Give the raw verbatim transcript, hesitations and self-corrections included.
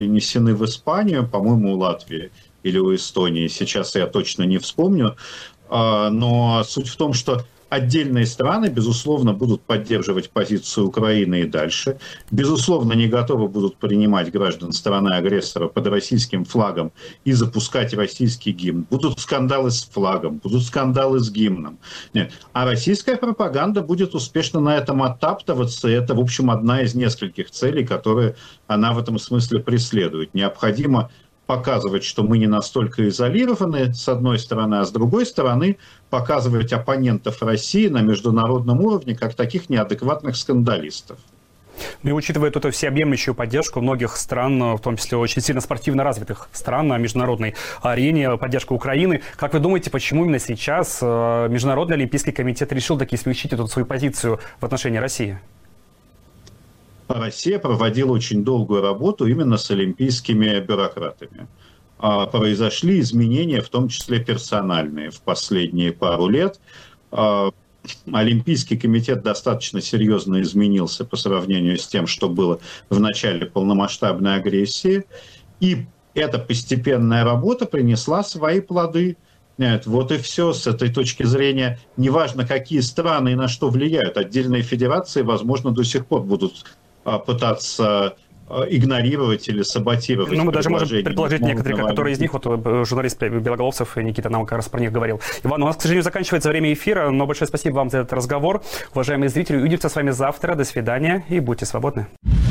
перенесены в Испанию, по-моему, у Латвии или у Эстонии, сейчас я точно не вспомню. Но суть в том, что отдельные страны, безусловно, будут поддерживать позицию Украины и дальше. Безусловно, не готовы будут принимать граждан страны-агрессора под российским флагом и запускать российский гимн. Будут скандалы с флагом, будут скандалы с гимном. Нет. А российская пропаганда будет успешно на этом оттаптываться. И это, в общем, одна из нескольких целей, которые она в этом смысле преследует. Необходимо показывать, что мы не настолько изолированы, с одной стороны, а с другой стороны, показывать оппонентов России на международном уровне как таких неадекватных скандалистов. Ну и учитывая эту всеобъемлющую поддержку многих стран, в том числе очень сильно спортивно развитых стран на международной арене, поддержка Украины, как вы думаете, почему именно сейчас Международный олимпийский комитет решил таки смягчить эту свою позицию в отношении России? Россия проводила очень долгую работу именно с олимпийскими бюрократами. Произошли изменения, в том числе персональные, в последние пару лет. Олимпийский комитет достаточно серьезно изменился по сравнению с тем, что было в начале полномасштабной агрессии. И эта постепенная работа принесла свои плоды. Вот и все. С этой точки зрения, неважно, какие страны и на что влияют, отдельные федерации, возможно, до сих пор будут пытаться игнорировать или саботировать. Ну, мы даже можем предположить некоторые, которые из них, вот журналист Белоголовцев Никита нам как раз про них говорил. Иван, у нас, к сожалению, заканчивается время эфира, но большое спасибо вам за этот разговор. Уважаемые зрители, увидимся с вами завтра. До свидания и будьте свободны.